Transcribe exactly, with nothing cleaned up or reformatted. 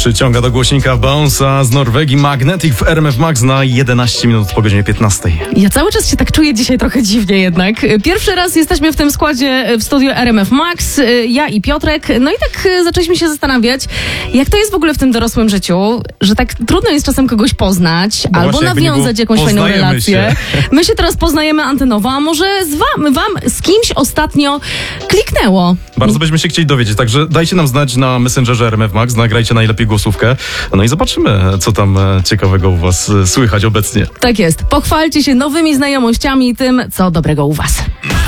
Przyciąga do głośnika Bounce'a z Norwegii Magnetic w R M F Max na jedenaście minut po godzinie piętnastej. Ja cały czas się tak czuję dzisiaj trochę dziwnie jednak. Pierwszy raz jesteśmy w tym składzie w studiu R M F Max, ja i Piotrek. No i tak zaczęliśmy się zastanawiać, jak to jest w ogóle w tym dorosłym życiu, że tak trudno jest czasem kogoś poznać, No albo właśnie, jakby nawiązać nie było, jakąś fajną poznajemy relację. się. My się teraz poznajemy antenowo, a może z wam, wam z kimś ostatnio kliknęło. Bardzo byśmy się chcieli dowiedzieć, także dajcie nam znać na Messengerze R M F Max, nagrajcie najlepiej głosówkę, no i zobaczymy, co tam e, ciekawego u was e, słychać obecnie. Tak jest. Pochwalcie się nowymi znajomościami i tym, co dobrego u was.